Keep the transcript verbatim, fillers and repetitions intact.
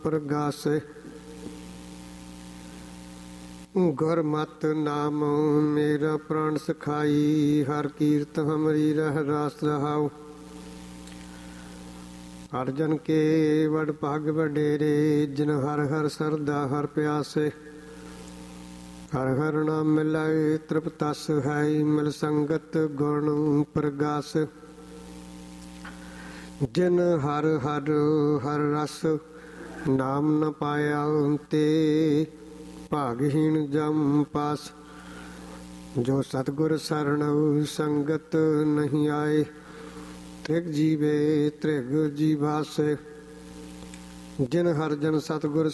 ਪ੍ਰਗਾਸੇ। ਗੁਰਮਤਿ ਨਾਮ ਮੇਰਾ ਪ੍ਰਾਣ ਸਖਾਈ, ਹਰ ਕੀਰਤ ਹਮਰੀ ਰਹਿ ਰਾਸ ਰਹਾਉ। ਅਰਜਨ ਕੇ ਵਡ ਭਾਗ ਵਡੇਰੇ, ਜਿਨ ਹਰ ਹਰ ਸਰਦਾ ਹਰ ਪਿਆਸੇ। ਹਰ ਹਰ ਨਾਮ ਮਿਲਾਏ ਤ੍ਰਿਪਤਸ ਹੈ, ਮਿਲ ਸੰਗਤ ਗੁਣ ਪ੍ਰਗਾਸ। ਜਿਨ ਹਰ ਹਰ ਹਰ ਰਸ ਨਾਮ ਨ ਪਾਇਆ, ਤੇ ਭਾਗਹੀਣ ਜਮ ਪਾਸ। ਜੋ ਸਤਿਗੁਰ ਸਰਣ ਸੰਗਤ ਨਹੀਂ ਆਏ, ਤ੍ਰਿਗ ਜੀਵੇ ਤ੍ਰਿਗ ਜੀਵਾਸੇ। ਜਿਨ ਹਰ ਜਨ ਸਤਿਗੁਰ